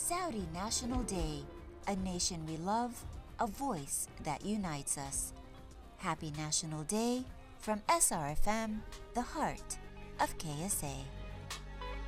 Saudi National Day, a nation we love, a voice that unites us. Happy National Day from SRFM, the heart of KSA.